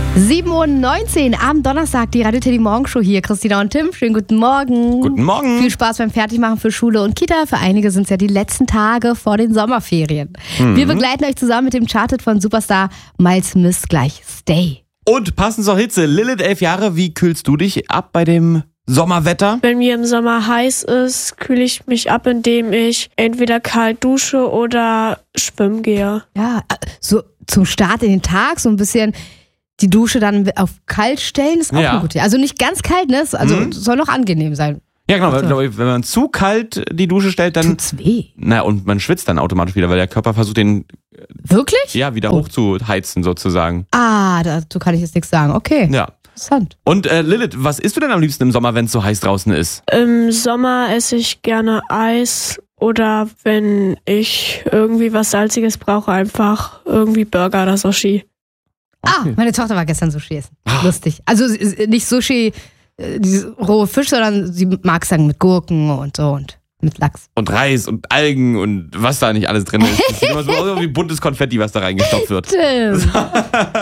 7:19 Uhr am Donnerstag, die Radio Teddy Morgenshow hier. Christina und Tim, schönen guten Morgen. Guten Morgen. Viel Spaß beim Fertigmachen für Schule und Kita. Für einige sind es ja die letzten Tage vor den Sommerferien. Wir begleiten euch zusammen mit dem Charted von Superstar Miles Smith gleich Stay. Und passend zur Hitze, Lilith, 11 Jahre, wie kühlst du dich ab bei dem Sommerwetter? Wenn mir im Sommer heiß ist, kühle ich mich ab, indem ich entweder kalt dusche oder schwimmen gehe. Ja, so zum Start in den Tag, so ein bisschen die Dusche dann auf kalt stellen, ist auch eine gute Idee. Also nicht ganz kalt, ne? Also soll noch angenehm sein. Ja, genau. Wenn man zu kalt die Dusche stellt, dann... Tut's weh. Na, und man schwitzt dann automatisch wieder, weil der Körper versucht, den Wirklich? wieder hochzuheizen sozusagen. Dazu kann ich jetzt nichts sagen. Okay. Ja. Interessant. Und Lilith, was isst du denn am liebsten im Sommer, wenn es so heiß draußen ist? Im Sommer esse ich gerne Eis oder wenn ich irgendwie was Salziges brauche, einfach irgendwie Burger oder Sushi. Okay. Meine Tochter war gestern Sushi essen. Lustig. Also nicht Sushi, dieses rohe Fisch, sondern sie mag es dann mit Gurken und so und mit Lachs. Und Reis und Algen und was da nicht alles drin ist. Das sieht immer so aus wie buntes Konfetti, was da reingestopft wird. Stimmt.